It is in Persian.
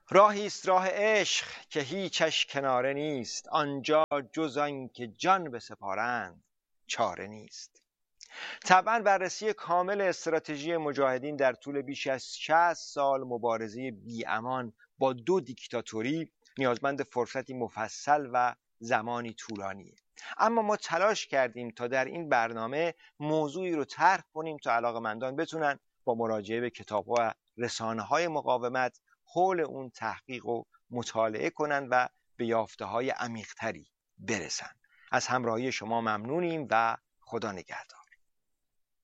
راهی است راه عشق که هیچش کناره نیست، آنجا جز آن که جان بسپارند چاره نیست. طبعا بررسی کامل استراتژی مجاهدین در طول بیش از 60 سال مبارزه بی‌امان با 2 دیکتاتوری نیازمند فرصتی مفصل و زمانی طولانیه. اما ما تلاش کردیم تا در این برنامه موضوعی رو طرح کنیم تا علاقه‌مندان بتونن با مراجعه به کتاب‌ها و رسانه‌های مقاومت حول اون تحقیق و مطالعه کنن و به یافته‌های عمیق‌تری برسن. از همراهی شما ممنونیم و خدا نگهدار.